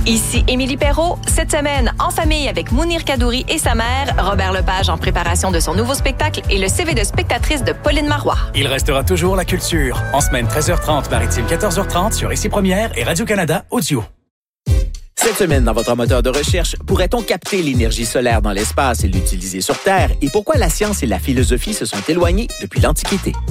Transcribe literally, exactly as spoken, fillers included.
Ici Émilie Perrault. Cette semaine, en famille avec Mounir Kadouri et sa mère, Robert Lepage en préparation de son nouveau spectacle et le C V de spectatrice de Pauline Marois. Il restera toujours la culture. En semaine treize heures trente, maritime quatorze heures trente sur Ici Première et Radio-Canada Audio. Cette semaine, dans votre moteur de recherche, pourrait-on capter l'énergie solaire dans l'espace et l'utiliser sur Terre? Et pourquoi la science et la philosophie se sont éloignées depuis l'Antiquité?